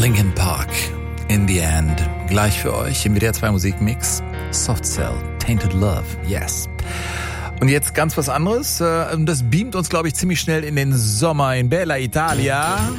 Linkin Park, In the End. Gleich für euch im WDR 2 Musikmix. Soft Cell, Tainted Love, yes. Und jetzt ganz was anderes. Das beamt uns, glaube ich, ziemlich schnell in den Sommer in Bella Italia.